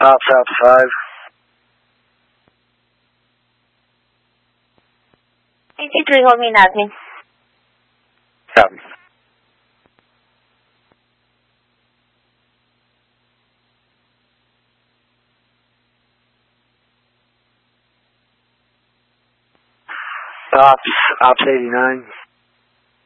Ops out 5. 83, hold me in admin. Copy. Ops 89.